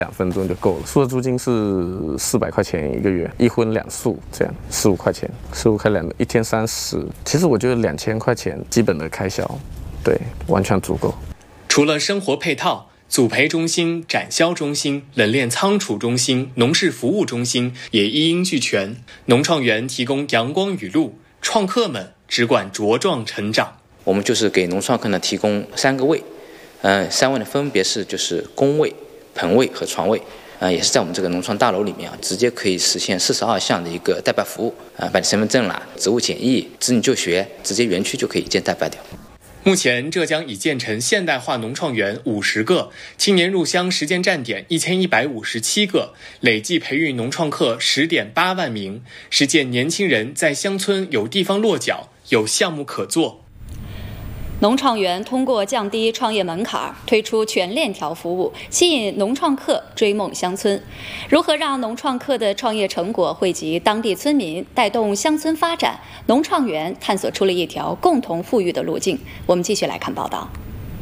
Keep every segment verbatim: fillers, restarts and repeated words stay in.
两分钟就够了。宿舍租金是四百块钱一个月，一荤两素，这样十五块钱，十五块两一天三十。其实我觉得两千块钱基本的开销，对，完全足够。 除了生活配套，组培中心、展销中心、冷链仓储中心、农事服务中心也一应俱全。农创园提供阳光雨露，创客们只管茁壮成长。 我们就是给农创客呢提供三个位，嗯、呃，三位呢分别是就是工位、棚位和床位，啊、呃，也是在我们这个农创大楼里面啊，直接可以实现四十二项的一个代办服务啊，办理身份证啦、职务检疫、子女就学，直接园区就可以一键代办掉。 目前，浙江已建成现代化农创园五十个，青年入乡实践站点一千一百五十七个，累计培育农创客十点八万名，实践年轻人在乡村有地方落脚，有项目可做。 农创园通过降低创业门槛，推出全链条服务，吸引农创客追梦乡村。如何让农创客的创业成果惠及当地村民，带动乡村发展？农创园探索出了一条共同富裕的路径。我们继续来看报道。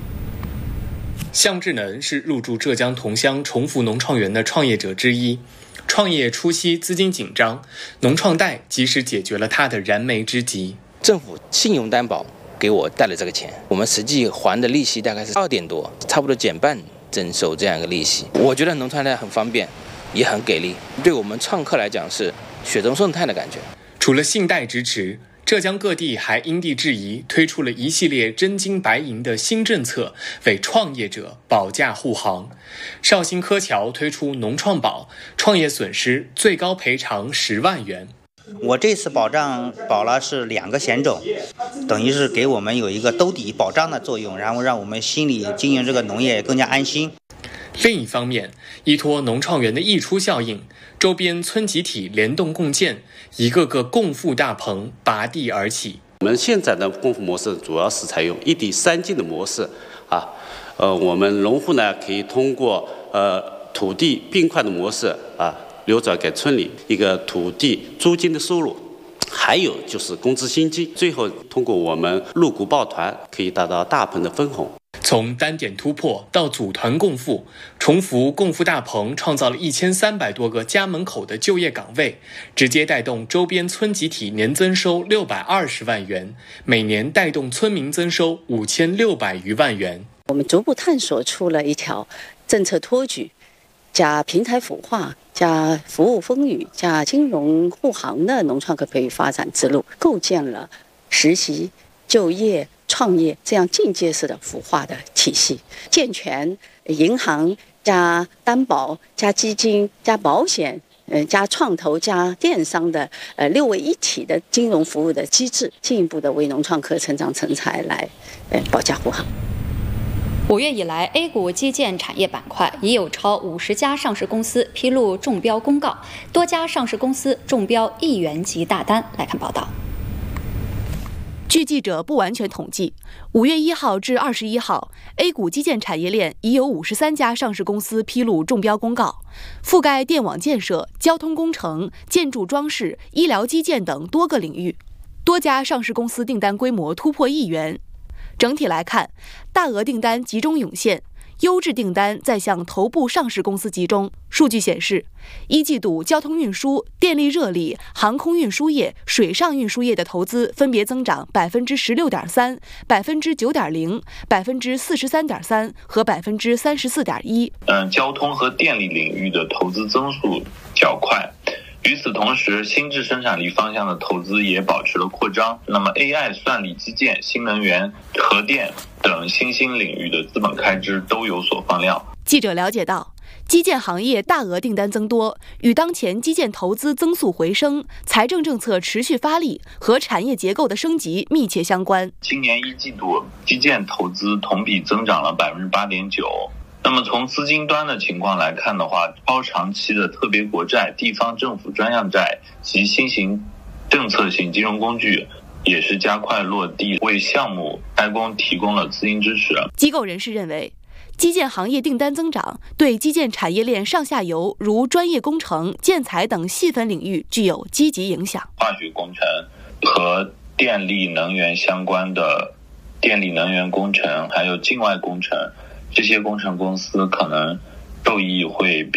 向志能是入驻浙江桐乡重福农创园的创业者之一。创业初期资金紧张，农创贷及时解决了他的燃眉之急。 政府信用担保给我贷了这个钱，我们实际还的利息大概是二点多，差不多减半征收这样一个利息。我觉得农创贷很方便，也很给力，对我们创客来讲是雪中送炭的感觉。 除了信贷支持，浙江各地还因地制宜推出了一系列真金白银的新政策，为创业者保驾护航。绍兴柯桥推出农创保，创业损失最高赔偿十万元。 我这次保障保了是两个险种，等于是给我们有一个兜底保障的作用，然后让我们心里经营这个农业更加安心。 另一方面，依托农创园的溢出效应，周边村集体联动共建，一个个共富大棚拔地而起。 我们现在的共富模式主要是采用一地三进的模式啊，呃，我们农户呢可以通过呃土地并块的模式啊，流转给村里一个土地租金的收入，还有就是工资薪金，最后通过我们入股抱团可以达到大棚的分红。 从单点突破到组团共富，重福共富大棚创造了一千三百多个家门口的就业岗位，直接带动周边村集体年增收六百二十万元，每年带动村民增收五千六百余万元。 我们逐步探索出了一条政策托举加平台孵化加服务风雨加金融护航的农创客培育发展之路，构建了实习、就业、创业这样进阶式的孵化的体系，健全银行加担保加基金加保险呃加创投加电商的呃六位一体的金融服务的机制，进一步的为农创客成长成才来呃保驾护航。 五月以来 ，A 股基建产业板块已有超五十家上市公司披露中标公告，多家上市公司中标亿元级大单。来看报道。 据记者不完全统计，五月一号至二十一号 ，A 股基建产业链已有五十三家上市公司披露中标公告，覆盖电网建设、交通工程、建筑装饰、医疗基建等多个领域，多家上市公司订单规模突破亿元。整体来看，大额订单集中涌现，优质订单在向头部上市公司集中。数据显示，一季度交通运输、电力热力、航空运输业、水上运输业的投资分别增长百分之十六点三、百分之九点零、百分之四十三点三和百分之三十四点一。 嗯，交通和电力领域的投资增速较快。与此同时，新质生产力方向的投资也保持了扩张。那么 A I、算力基建、新能源、核电等新兴领域的资本开支都有所放量。 记者了解到，基建行业大额订单增多，与当前基建投资增速回升、财政政策持续发力和产业结构的升级密切相关。 今年一季度基建投资同比增长了百分之八点九。那么从资金端的情况来看的话，超长期的特别国债、地方政府专项债及新型政策性金融工具也是加快落地，为项目开工提供了资金支持。 机构人士认为，基建行业订单增长对基建产业链上下游如专业工程、建材等细分领域具有积极影响。 化学工程和电力能源相关的电力能源工程，还有境外工程，这些工程公司可能受益会比